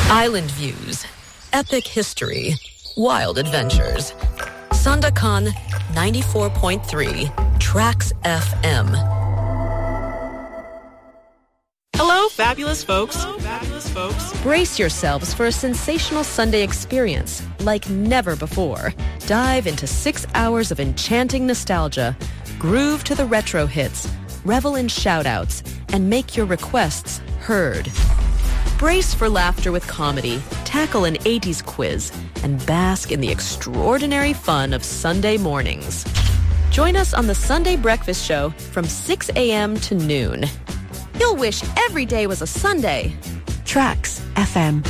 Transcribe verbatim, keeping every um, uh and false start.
Island views, epic history, wild adventures. Sandakan ninety-four point three, Tracks F M. Hello, fabulous folks. Hello, fabulous folks. Brace yourselves for a sensational Sunday experience like never before. Dive into six hours of enchanting nostalgia, groove to the retro hits, revel in shout-outs, and make your requests heard. Brace for laughter with comedy, tackle an eighties quiz, and bask in the extraordinary fun of Sunday mornings. Join us on the Sunday Breakfast Show from six a.m. to noon. You'll wish every day was a Sunday. Tracks F M.